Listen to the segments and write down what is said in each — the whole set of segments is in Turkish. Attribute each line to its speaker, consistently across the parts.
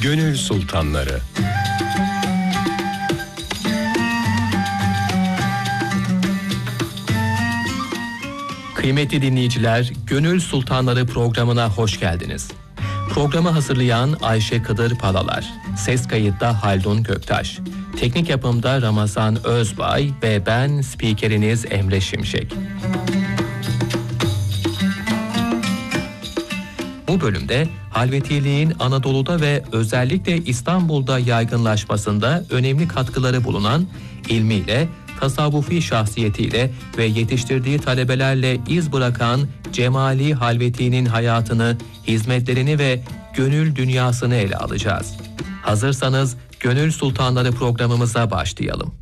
Speaker 1: Gönül Sultanları.
Speaker 2: Kıymetli dinleyiciler, Gönül Sultanları programına hoş geldiniz. Programı hazırlayan Ayşe Kıdır Palalar, ses kayıtta Haldun Göktaş, teknik yapımda Ramazan Özbay ve ben spikeriniz Emre Şimşek. Bu bölümde halvetiliğin Anadolu'da ve özellikle İstanbul'da yaygınlaşmasında önemli katkıları bulunan, ilmiyle, tasavvufi şahsiyetiyle ve yetiştirdiği talebelerle iz bırakan Cemali Halveti'nin hayatını, hizmetlerini ve gönül dünyasını ele alacağız. Hazırsanız Gönül Sultanları programımıza başlayalım.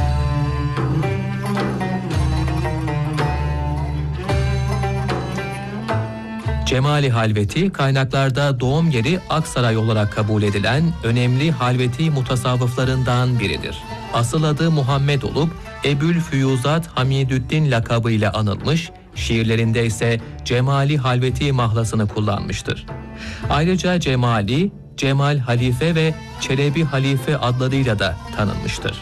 Speaker 2: Cemali Halveti, kaynaklarda doğum yeri Aksaray olarak kabul edilen önemli Halveti mutasavvıflarından biridir. Asıl adı Muhammed olup Ebül Füyuzat Hamidüddin lakabıyla anılmış, şiirlerinde ise Cemali Halveti mahlasını kullanmıştır. Ayrıca Cemali, Cemal Halife ve Çelebi Halife adlarıyla da tanınmıştır.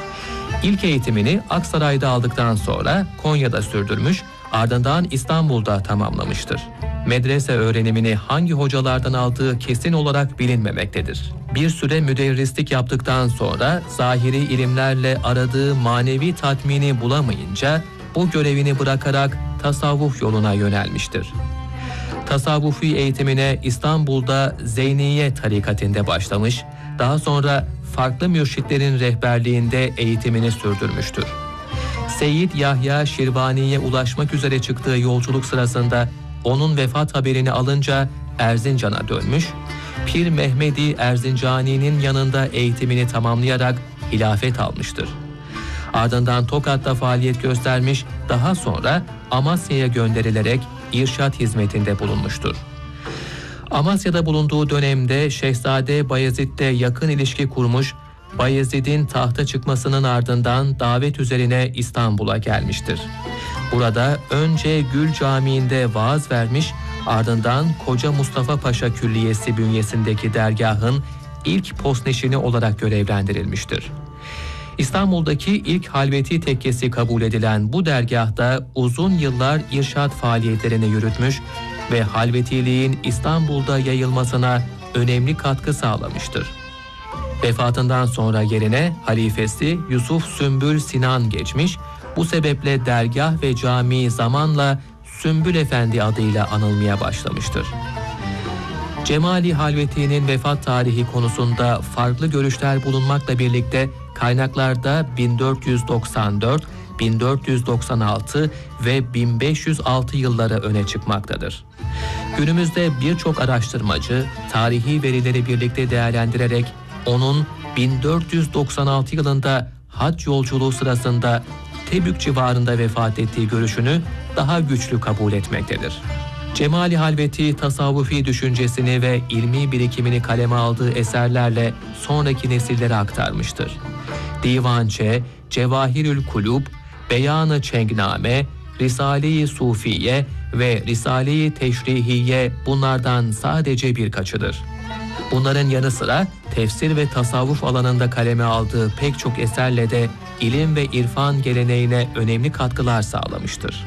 Speaker 2: İlk eğitimini Aksaray'da aldıktan sonra Konya'da sürdürmüş, ardından İstanbul'da tamamlamıştır. Medrese öğrenimini hangi hocalardan aldığı kesin olarak bilinmemektedir. Bir süre müderrislik yaptıktan sonra zahiri ilimlerle aradığı manevi tatmini bulamayınca bu görevini bırakarak tasavvuf yoluna yönelmiştir. Tasavvufi eğitimine İstanbul'da Zeyniye tarikatinde başlamış, daha sonra farklı mürşitlerin rehberliğinde eğitimini sürdürmüştür. Seyyid Yahya Şirvani'ye ulaşmak üzere çıktığı yolculuk sırasında onun vefat haberini alınca Erzincan'a dönmüş, Pir Mehmedi Erzincani'nin yanında eğitimini tamamlayarak hilafet almıştır. Ardından Tokat'ta faaliyet göstermiş, daha sonra Amasya'ya gönderilerek irşat hizmetinde bulunmuştur. Amasya'da bulunduğu dönemde Şehzade Bayezid'le yakın ilişki kurmuş, Bayezid'in tahta çıkmasının ardından davet üzerine İstanbul'a gelmiştir. Burada önce Gül Camii'nde vaaz vermiş, ardından Koca Mustafa Paşa Külliyesi bünyesindeki dergahın ilk postneşini olarak görevlendirilmiştir. İstanbul'daki ilk halveti tekkesi kabul edilen bu dergahta uzun yıllar irşat faaliyetlerini yürütmüş ve halvetiliğin İstanbul'da yayılmasına önemli katkı sağlamıştır. Vefatından sonra yerine halifesi Yusuf Sümbül Sinan geçmiş, bu sebeple dergah ve cami zamanla Sümbül Efendi adıyla anılmaya başlamıştır. Cemali Halveti'nin vefat tarihi konusunda farklı görüşler bulunmakla birlikte kaynaklarda 1494, 1496 ve 1506 yılları öne çıkmaktadır. Günümüzde birçok araştırmacı tarihi verileri birlikte değerlendirerek onun 1496 yılında hac yolculuğu sırasında Tebük civarında vefat ettiği görüşünü daha güçlü kabul etmektedir. Cemali Halveti tasavvufi düşüncesini ve ilmi birikimini kaleme aldığı eserlerle sonraki nesillere aktarmıştır. Divançe, Cevahirül Kulub, Beyan-ı Çengname, Risale-i Sufiye ve Risale-i Teşrihiye bunlardan sadece birkaçıdır. Bunların yanı sıra tefsir ve tasavvuf alanında kaleme aldığı pek çok eserle de ilim ve irfan geleneğine önemli katkılar sağlamıştır.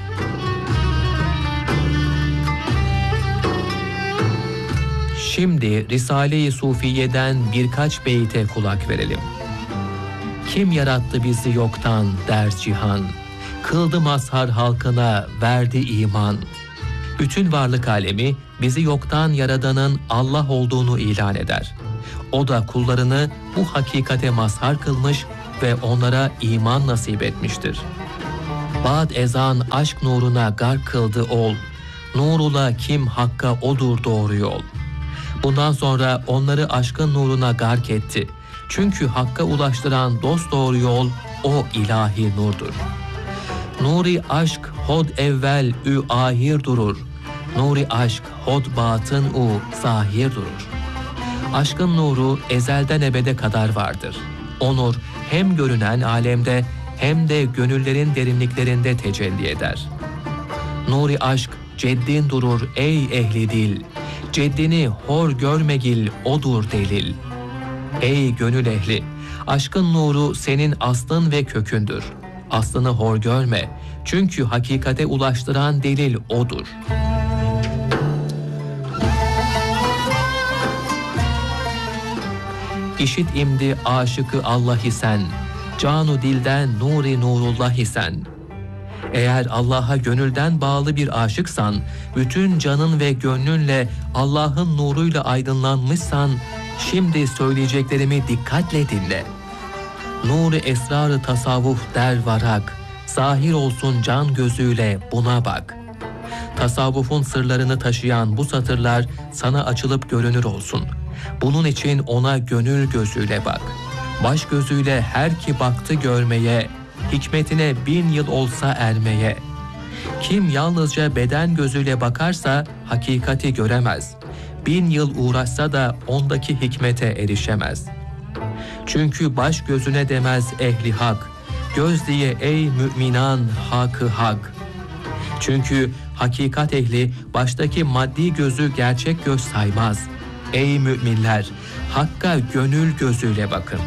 Speaker 2: Şimdi Risale-i Sufiye'den birkaç beyte kulak verelim. Kim yarattı bizi yoktan der cihan, kıldı mazhar halkına verdi iman. Bütün varlık alemi bizi yoktan yaradanın Allah olduğunu ilan eder. O da kullarını bu hakikate mazhar kılmış ve onlara iman nasip etmiştir. Bad ezan aşk nuruna gark kıldı ol, nurula kim hakka odur doğru yol. Bundan sonra onları aşkın nuruna gark etti. Çünkü hakka ulaştıran dosdoğru yol o ilahi nurdur. Nuri aşk hod evvel ü ahir durur. Nuri aşk hod batın u zahir durur. Aşkın nuru ezelden ebede kadar vardır. O nur hem görünen alemde hem de gönüllerin derinliklerinde tecelli eder. Nuri aşk ceddin durur ey ehli dil. Ceddini hor görmegil odur delil. Ey gönül ehli, aşkın nuru senin aslın ve kökündür. Aslını hor görme, çünkü hakikate ulaştıran delil odur. İşit imdi aşıkı Allah sen, canu dilden nuri nurullah sen. Eğer Allah'a gönülden bağlı bir aşıksan, bütün canın ve gönlünle Allah'ın nuruyla aydınlanmışsan, şimdi söyleyeceklerimi dikkatle dinle. Nur-i esrar-ı tasavvuf der varak, zahir olsun can gözüyle buna bak. Tasavvufun sırlarını taşıyan bu satırlar sana açılıp görünür olsun. Bunun için ona gönül gözüyle bak. Baş gözüyle her ki baktı görmeye, hikmetine 1000 yıl olsa ermeye. Kim yalnızca beden gözüyle bakarsa hakikati göremez. 1000 yıl uğraşsa da ondaki hikmete erişemez. Çünkü baş gözüne demez ehli hak, göz diye ey müminan hakı hak. Çünkü hakikat ehli baştaki maddi gözü gerçek göz saymaz. Ey müminler, hakka gönül gözüyle bakın.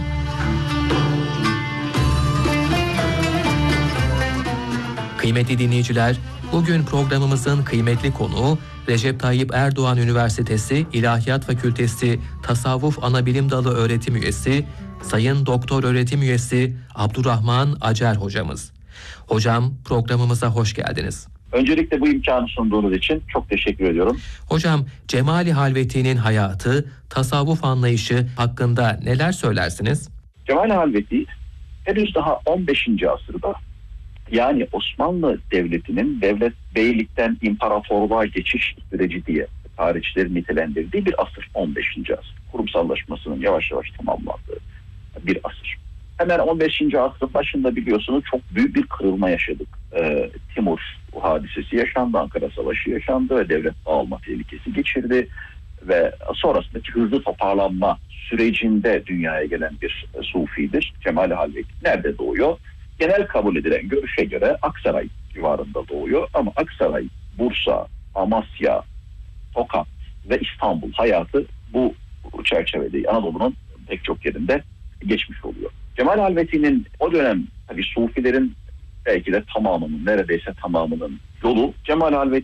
Speaker 2: Kıymetli dinleyiciler, bugün programımızın kıymetli konuğu Recep Tayyip Erdoğan Üniversitesi İlahiyat Fakültesi Tasavvuf Anabilim Dalı öğretim üyesi, Sayın Doktor öğretim üyesi Abdurrahman Acar hocamız. Hocam, programımıza hoş geldiniz.
Speaker 1: Öncelikle bu imkanı sunduğunuz için çok teşekkür ediyorum.
Speaker 2: Hocam, Cemali Halveti'nin hayatı, tasavvuf anlayışı hakkında neler söylersiniz?
Speaker 1: Cemali Halveti henüz daha 15. asırda, yani Osmanlı Devleti'nin devlet beylikten imparatorluğa geçiş süreci diye tarihçilerin nitelendirdiği bir asır, 15. asır. Kurumsallaşmasının yavaş yavaş tamamlandığı bir asır. Hemen 15. asrın başında biliyorsunuz çok büyük bir kırılma yaşadık. Timur hadisesi yaşandı, Ankara Savaşı yaşandı ve devlet dağılma tehlikesi geçirdi. Ve sonrasındaki hızlı toparlanma sürecinde dünyaya gelen bir sufidir. Cemali Halveti nerede doğuyor? Genel kabul edilen görüşe göre Aksaray civarında doğuyor. Ama Aksaray, Bursa, Amasya, Tokat ve İstanbul hayatı bu çerçevede Anadolu'nun pek çok yerinde geçmiş oluyor. Cemali Halveti'nin o dönem tabii sufilerin belki de tamamının, neredeyse tamamının yolu Cemali Halveti